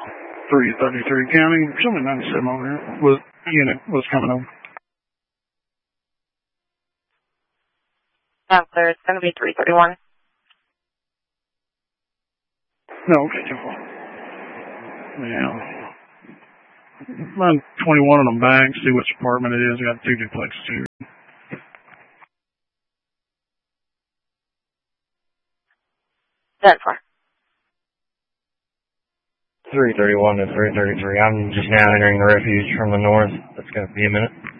333 County, something 97 over here. Unit was coming over. Not clear. It's going to be 331. No, okay, too far. Yeah. Run 21 on them back, see which apartment it is. I got 2 duplexes here. That's far. 331 to 333. I'm just now entering the refuge from the north. That's going to be a minute.